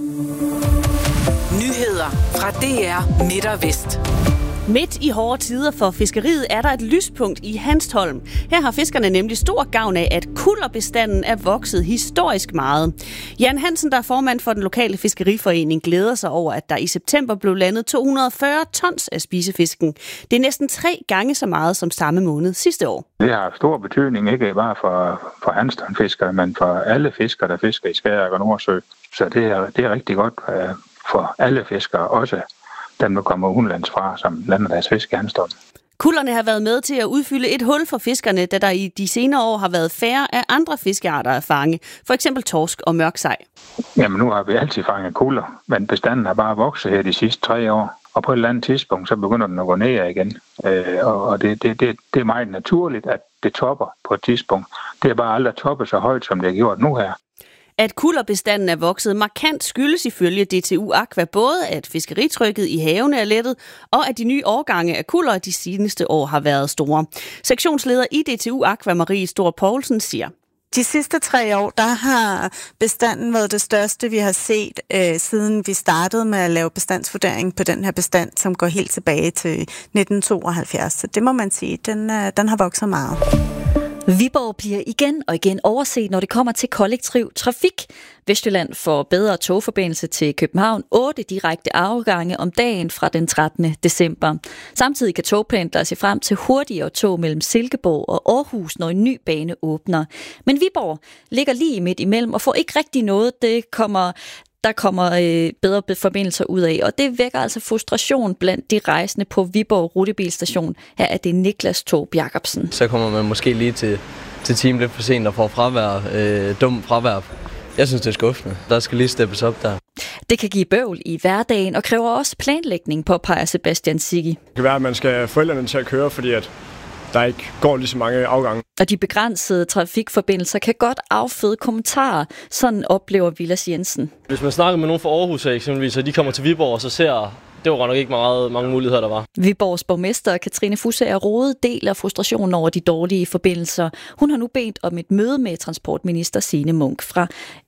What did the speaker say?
Nyheder fra DR Midt og Vest. Midt i hårde tider for fiskeriet er der et lyspunkt i Hanstholm. Her har fiskerne nemlig stor gavn af, at kullerbestanden er vokset historisk meget. Jan Hansen, der er formand for den lokale fiskeriforening, glæder sig over, at der i september blev landet 240 tons af spisefisken. Det er næsten 3 gange så meget som samme måned sidste år. Det har stor betydning, ikke bare for Hanstholm-fiskere, men for alle fiskere, der fisker i Skagerrak og Nordsø. Så det er rigtig godt for alle fiskere, også dem, der kommer udenlands fra, som lander deres fisk i Hanstholm. Kullerne har været med til at udfylde et hul for fiskerne, da der i de senere år har været færre af andre fiskearter at fange, for eksempel torsk og mørksej. Jamen nu har vi altid fanget kuller, men bestanden har bare vokset her de sidste 3 år. Og på et eller andet tidspunkt, så begynder den at gå ned igen. Og det er meget naturligt, at det topper på et tidspunkt. Det er bare aldrig toppet så højt, som det er gjort nu her. At kullerbestanden er vokset markant skyldes ifølge DTU Aqua både, at fiskeritrykket i havene er lettet, og at de nye årgange af kuller de seneste år har været store. Sektionsleder i DTU Aqua, Marie Stor Poulsen, siger: De sidste 3 år, der har bestanden været det største, vi har set, siden vi startede med at lave bestandsvurdering på den her bestand, som går helt tilbage til 1972. Så det må man sige, den har vokset meget. Viborg bliver igen og igen overset, når det kommer til kollektiv trafik. Vestjylland får bedre togforbindelse til København, 8 direkte afgange om dagen fra den 13. december. Samtidig kan togpendlere se frem til hurtigere tog mellem Silkeborg og Aarhus, når en ny bane åbner. Men Viborg ligger lige midt imellem og får ikke rigtig noget. Der kommer bedre forbindelser ud af, og det vækker altså frustration blandt de rejsende på Viborg Rutebilstation. Her er det Niklas Torp Jacobsen. Så kommer man måske lige til timen lidt for sent og får dumt fravær. Jeg synes, det er skuffende. Der skal lige steppes op der. Det kan give bøvl i hverdagen og kræver også planlægning, påpeger Sebastian Sigge. Det kan være, at man skal have forældrene til at køre, fordi at der ikke går lige så mange afgange. Og de begrænsede trafikforbindelser kan godt afføde kommentarer. Sådan oplever Vilas Jensen. Hvis man snakker med nogen fra Aarhus eksempelvis, og de kommer til Viborg og så ser, det var nok ikke mange muligheder, der var. Viborgs borgmester Katrine Fusager Rode deler frustrationen over de dårlige forbindelser. Hun har nu bedt om et møde med transportminister Signe Munk fra